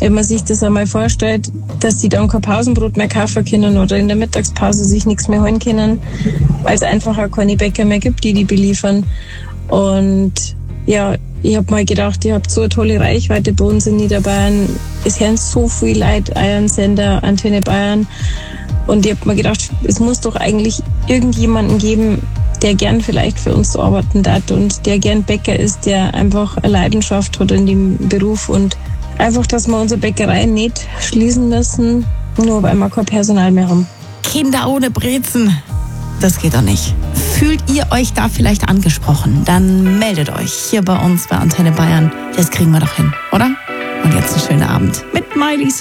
wenn man sich das einmal vorstellt, dass sie dann kein Pausenbrot mehr kaufen können oder in der Mittagspause sich nichts mehr holen können, weil es einfach auch keine Bäcker mehr gibt, die beliefern. Und ja, ich habe mal gedacht, ihr habt so eine tolle Reichweite bei uns in Niederbayern. Es hören so viele Leute euren Sender, Antenne Bayern. Und ich habe mir gedacht, es muss doch eigentlich irgendjemanden geben, der gern vielleicht für uns arbeiten darf und der gern Bäcker ist, der einfach eine Leidenschaft hat in dem Beruf und einfach, dass wir unsere Bäckerei nicht schließen müssen, nur weil wir kein Personal mehr haben. Kinder ohne Brezen, das geht doch nicht. Fühlt ihr euch da vielleicht angesprochen? Dann meldet euch hier bei uns bei Antenne Bayern. Das kriegen wir doch hin, oder? Und jetzt einen schönen Abend mit Miley